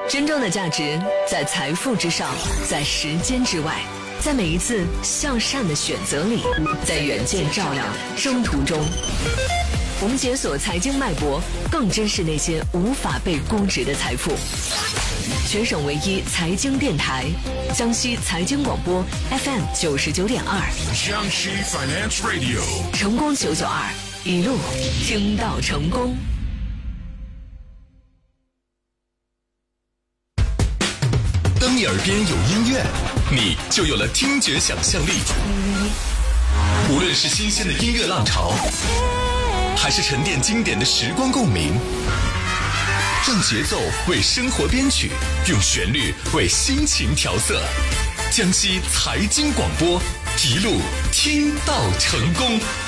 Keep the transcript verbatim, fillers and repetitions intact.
真正的价值在财富之上，在时间之外，在每一次向善的选择里，在远见照亮的征途中。我们解锁财经脉搏，更珍视那些无法被估值的财富。全省唯一财经电台，江西财经广播 F M 九十九点二， 江西 Finance Radio， 成功九九二，一路听到成功。 当你耳边有音乐，你就有了听觉想象力。无论是新鲜的音乐浪潮，还是沉淀经典的时光共鸣，让节奏为生活编曲，用旋律为心情调色。江西财经广播，一路听到成功。